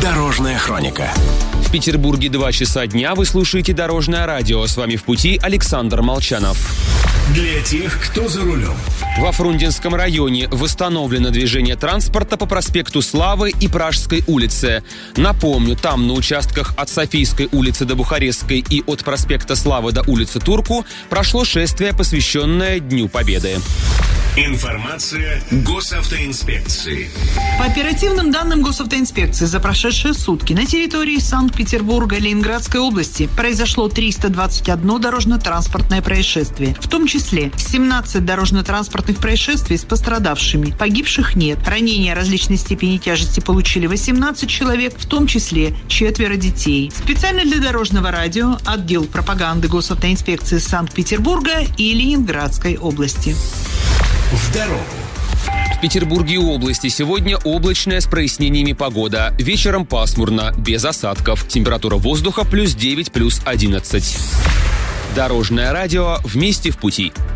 Дорожная хроника. В Петербурге 2 часа дня. Вы слушаете Дорожное радио. С вами в пути Александр Молчанов. Для тех, кто за рулем. Во Фрунзенском районе восстановлено движение транспорта по проспекту Славы и Пражской улице. Напомню, там на участках от Софийской улицы до Бухарестской и от проспекта Славы до улицы Турку прошло шествие, посвященное Дню Победы. Информация госавтоинспекции. По оперативным данным госавтоинспекции, за прошедшие сутки на территории Санкт-Петербурга и Ленинградской области произошло 321 дорожно-транспортное происшествие, в том числе 17 дорожно-транспортных происшествий с пострадавшими. Погибших нет. Ранения различной степени тяжести получили 18 человек, в том числе 4 детей. Специально для Дорожного радио отдел пропаганды госавтоинспекции Санкт-Петербурга и Ленинградской области. В дорогу. В Петербурге и области сегодня облачная с прояснениями погода. Вечером пасмурно, без осадков. Температура воздуха +9, +11. Дорожное радио. Вместе в пути.